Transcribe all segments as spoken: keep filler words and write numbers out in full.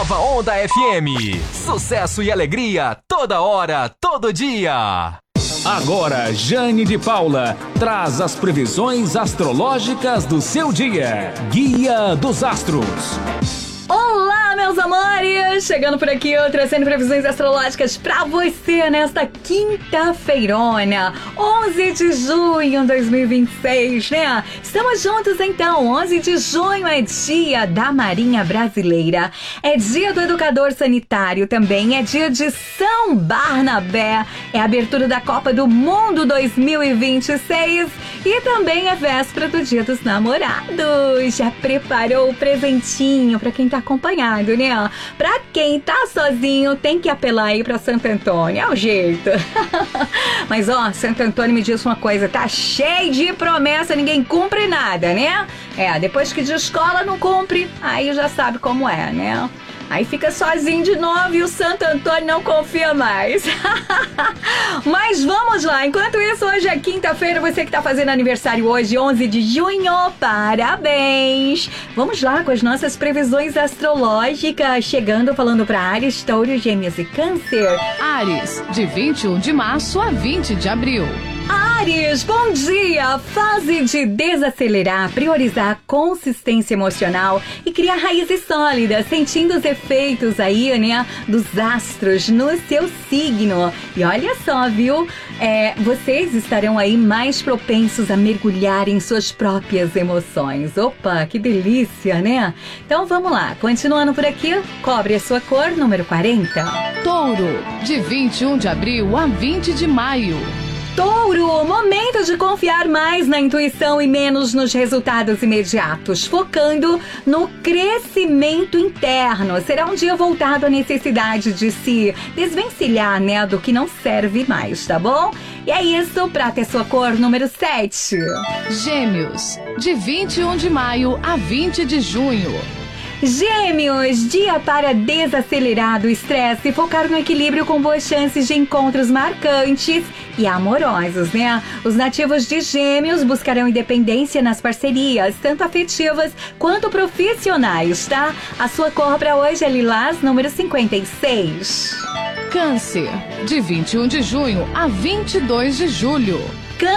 Nova Onda F M. Sucesso e alegria toda hora, todo dia. Agora, Jane de Paula traz as previsões astrológicas do seu dia. Guia dos Astros. Olá, meus amores! Chegando por aqui, eu trazendo previsões astrológicas pra você nesta quinta-feirona, onze de junho de dois mil e vinte e seis, né? Estamos juntos então, onze de junho é dia da Marinha Brasileira, é dia do Educador Sanitário também, é dia de São Barnabé, é a abertura da Copa do Mundo dois mil e vinte e seis e também é véspera do Dia dos Namorados. Já preparou o presentinho pra quem tá acompanhado, né? Pra quem tá sozinho, tem que apelar aí pra Santo Antônio, é o jeito. Mas ó, Santo Antônio me diz uma coisa, tá cheio de promessa, ninguém cumpre nada, né? É, depois que descola não cumpre, aí já sabe como é, né? Aí fica sozinho de novo e o Santo Antônio não confia mais. Mas vamos lá, enquanto isso, hoje é quinta-feira, você que tá fazendo aniversário hoje, onze de junho, parabéns! Vamos lá com as nossas previsões astrológicas, chegando falando para Áries, Touro, Gêmeos e Câncer. Áries, de vinte e um de março a vinte de abril. Áries, bom dia! Fase de desacelerar, priorizar a consistência emocional e criar raízes sólidas, sentindo os efeitos aí, né, dos astros no seu signo. E olha só, viu? É, vocês estarão aí mais propensos a mergulhar em suas próprias emoções. Opa, que delícia, né? Então vamos lá, continuando por aqui, cobre a sua cor, número quarenta. Touro, de vinte e um de abril a vinte de maio. Touro, momento de confiar mais na intuição e menos nos resultados imediatos, focando no crescimento interno. Será um dia voltado à necessidade de se desvencilhar, né, do que não serve mais, tá bom? E é isso, pra ter sua cor número sete. Gêmeos, de vinte e um de maio a vinte de junho. Gêmeos, dia para desacelerar do estresse e focar no equilíbrio com boas chances de encontros marcantes e amorosos, né? Os nativos de Gêmeos buscarão independência nas parcerias, tanto afetivas quanto profissionais, tá? A sua cor para hoje é lilás, número cinquenta e seis. Câncer, de vinte e um de junho a vinte e dois de julho.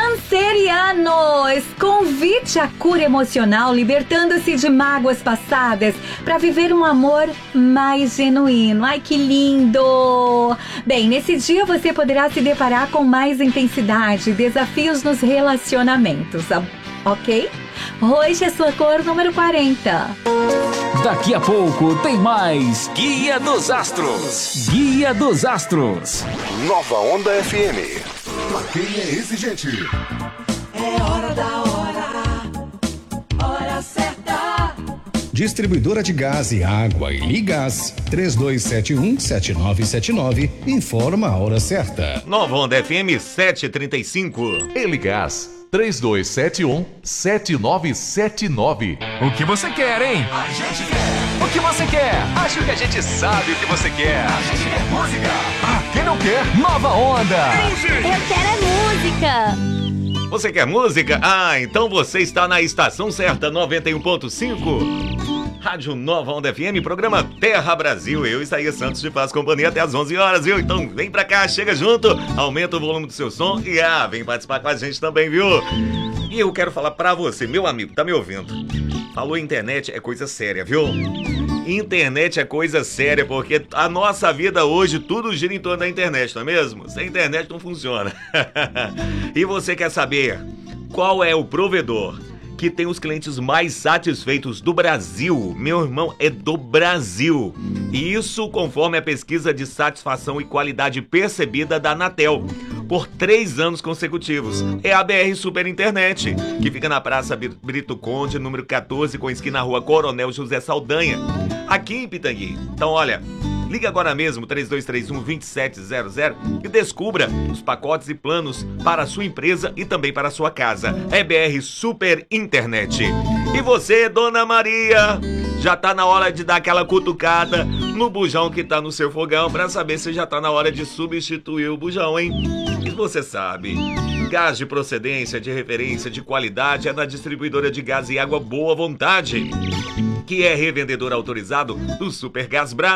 Cancerianos, convite à cura emocional, libertando-se de mágoas passadas para viver um amor mais genuíno. Ai, que lindo! Bem, nesse dia você poderá se deparar com mais intensidade, desafios nos relacionamentos, ok? Hoje é sua cor número quarenta. Daqui a pouco tem mais Guia dos Astros. Guia dos Astros. Nova Onda F M. Pra quem é exigente. É hora da hora, hora certa. Distribuidora de gás e água e Ligás, três dois sete um, sete nove sete nove, informa a hora certa. Nova Onda F M sete e trinta e cinco. Eligás, três dois sete um, sete nove sete nove. O que você quer, hein? A gente quer. O que você quer? Acho que a gente sabe o que você quer. A gente quer música. Ah, quem não quer? Nova Onda. Eu quero é música. Você quer música? Ah, então você está na estação certa, noventa e um ponto cinco. Rádio Nova Onda F M, programa Terra Brasil. Eu, Isaías Santos, te faço companhia até às onze horas, viu? Então vem pra cá, chega junto, aumenta o volume do seu som e ah, vem participar com a gente também, viu? E eu quero falar pra você, meu amigo, tá me ouvindo? Falou internet é coisa séria, viu? Internet é coisa séria, porque a nossa vida hoje, tudo gira em torno da internet, não é mesmo? Sem internet não funciona. E você quer saber qual é o provedor que tem os clientes mais satisfeitos do Brasil? Meu irmão, é do Brasil. E isso conforme a pesquisa de satisfação e qualidade percebida da Anatel, por três anos consecutivos. É a B R Super Internet, que fica na Praça Brito Conde, número quatorze, com esquina na Rua Coronel José Saldanha, aqui em Pitangui. Então, olha, liga agora mesmo, três dois três um, dois sete zero zero, e descubra os pacotes e planos para a sua empresa e também para a sua casa. É B R Super Internet. E você, Dona Maria, já tá na hora de dar aquela cutucada no bujão que tá no seu fogão para saber se já tá na hora de substituir o bujão, hein? E você sabe, gás de procedência, de referência, de qualidade é na distribuidora de gás e água Boa Vontade, que é revendedor autorizado do Super Gás Brás.